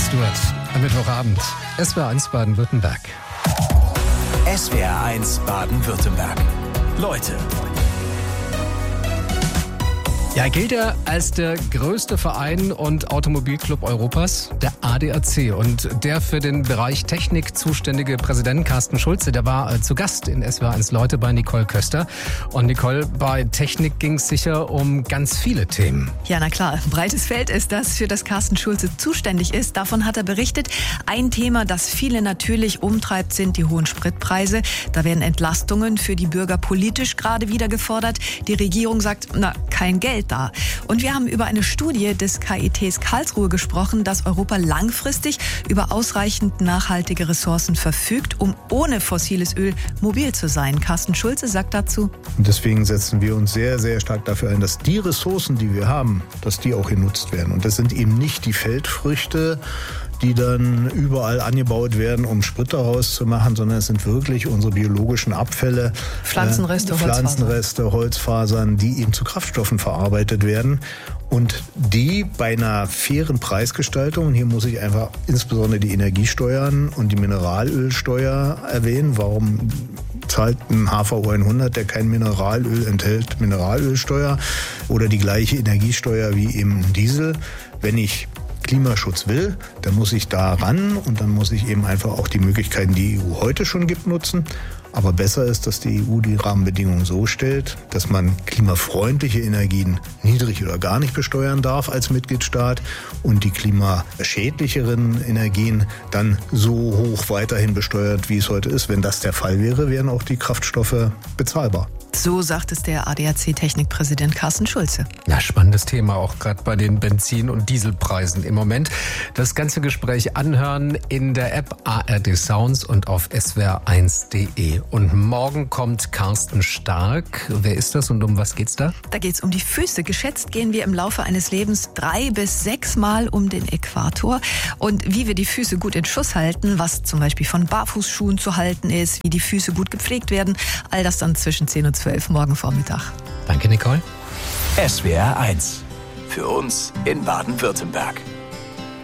Stewart am Mittwochabend. SWR1 Baden-Württemberg. SWR1 Baden-Württemberg. Leute. Ja, gilt er als der größte Verein und Automobilclub Europas, der ADAC. Und der für den Bereich Technik zuständige Präsident Carsten Schulze, der war zu Gast in SWR1 Leute bei Nicole Köster. Und Nicole, bei Technik ging es sicher um ganz viele Themen. Ja, na klar, ein breites Feld ist das, für das Carsten Schulze zuständig ist. Davon hat er berichtet. Ein Thema, das viele natürlich umtreibt, sind die hohen Spritpreise. Da werden Entlastungen für die Bürger politisch gerade wieder gefordert. Die Regierung sagt, kein Geld da. Und wir haben über eine Studie des KITs Karlsruhe gesprochen, dass Europa langfristig über ausreichend nachhaltige Ressourcen verfügt, um ohne fossiles Öl mobil zu sein. Carsten Schulze sagt dazu: Und deswegen setzen wir uns sehr, sehr stark dafür ein, dass die Ressourcen, die wir haben, dass die auch genutzt werden. Und das sind eben nicht die Feldfrüchte, die dann überall angebaut werden, um Sprit daraus zu machen, sondern es sind wirklich unsere biologischen Abfälle, Pflanzenreste, Holzfasern, die eben zu Kraftstoffen verarbeitet werden. Und die bei einer fairen Preisgestaltung, und hier muss ich einfach insbesondere die Energiesteuern und die Mineralölsteuer erwähnen. Warum zahlt ein HVO 100, der kein Mineralöl enthält, Mineralölsteuer oder die gleiche Energiesteuer wie im Diesel? Wenn ich Klimaschutz will, dann muss ich da ran und dann muss ich eben einfach auch die Möglichkeiten, die die EU heute schon gibt, nutzen. Aber besser ist, dass die EU die Rahmenbedingungen so stellt, dass man klimafreundliche Energien niedrig oder gar nicht besteuern darf als Mitgliedstaat und die klimaschädlicheren Energien dann so hoch weiterhin besteuert, wie es heute ist. Wenn das der Fall wäre, wären auch die Kraftstoffe bezahlbar. So sagt es der ADAC-Technikpräsident Carsten Schulze. Ja, spannendes Thema, auch gerade bei den Benzin- und Dieselpreisen im Moment. Das ganze Gespräch anhören in der App ARD Sounds und auf swr1.de. Und morgen kommt Carsten Stark. Wer ist das und um was geht's da? Da geht's um die Füße. Geschätzt gehen wir im Laufe eines Lebens 3 bis 6 Mal um den Äquator. Und wie wir die Füße gut in Schuss halten, was zum Beispiel von Barfußschuhen zu halten ist, wie die Füße gut gepflegt werden, all das dann zwischen 10 und 12 morgen Vormittag. Danke, Nicole. SWR1. Für uns in Baden-Württemberg.